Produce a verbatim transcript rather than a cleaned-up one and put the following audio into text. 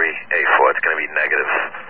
three, A four, it's going to be negative.